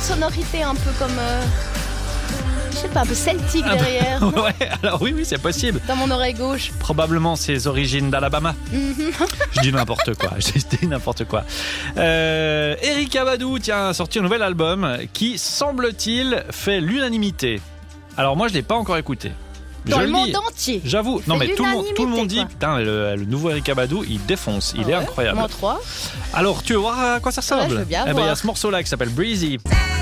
sonorité un peu comme... je sais pas, un peu celtique derrière. Ouais, alors oui, c'est possible. Dans mon oreille gauche. Probablement ses origines d'Alabama. Je dis n'importe quoi. Erykah Badu, tiens, a sorti un nouvel album qui, semble-t-il, fait l'unanimité. Alors moi, je l'ai pas encore écouté. Dans le monde entier. J'avoue. Non, mais tout le monde dit, quoi. putain, le nouveau Erykah Badu, il défonce. Il est incroyable. Moi 3. Alors, tu veux voir à quoi ça ressemble? Ouais, je veux bien Il y a voir. ce morceau-là qui s'appelle Breezy.